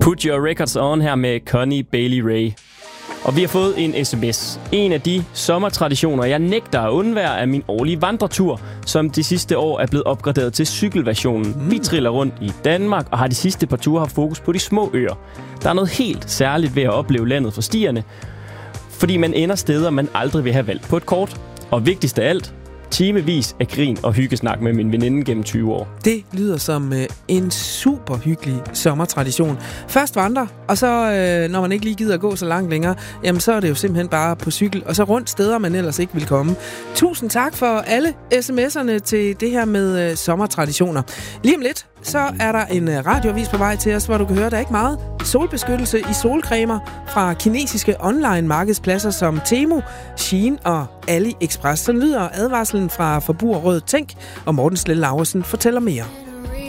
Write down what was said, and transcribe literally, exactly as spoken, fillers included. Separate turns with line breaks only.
Put Your Records On her med Connie Bailey Ray. Og vi har fået en sms. En af de sommertraditioner, jeg nægter at undvære, er min årlige vandretur, som de sidste år er blevet opgraderet til cykelversionen. Mm. Vi triller rundt i Danmark og har de sidste par ture haft fokus på de små øer. Der er noget helt særligt ved at opleve landet for stierne, fordi man ender steder, man aldrig vil have valgt på et kort. Og vigtigst af alt, timevis af grin og hyggesnak med min veninde gennem tyve år.
Det lyder som øh, en super hyggelig sommertradition. Først vandre, og så øh, når man ikke lige gider at gå så langt længere, jamen så er det jo simpelthen bare på cykel, og så rundt steder, man ellers ikke vil komme. Tusind tak for alle sms'erne til det her med øh, sommertraditioner. Lige om lidt, så er der en øh, radioavis på vej til os, hvor du kan høre, der er ikke meget solbeskyttelse i solcremer fra kinesiske online markedspladser som Temu, Shein og AliExpress. Så lyder advarslen fra Forbrugerrådet Tænk, og Morten Slell Laursen fortæller mere.